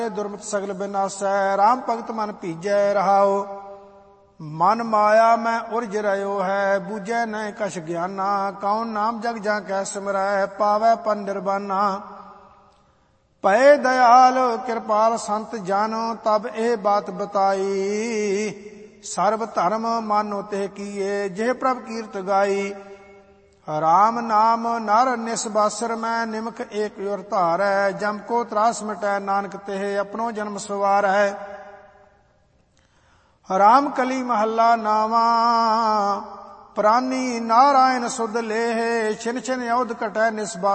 दुर्मत सगल बिनासै। राम भगत मन भीजै रहाओ। मन माया में उरझ रह्यो है, बूझै न कछ ज्ञाना। कौन नाम जग जा कै सिमरै, पावै पर निर्वाणा। पए दयाल कृपाल संत जन, तब ए बात बताई। सर्व धर्म मानो ते किए, जेह प्रभ कीर्त गाई। राम नाम नर निसबासर में, निमक एक उर धारै। जम को त्रास मिटै, नानक तेह अपनो जन्म सवारै। राम कली महला नावा, प्राणी नारायण सुध लेह। छिन छिन औध कटै निसबासर।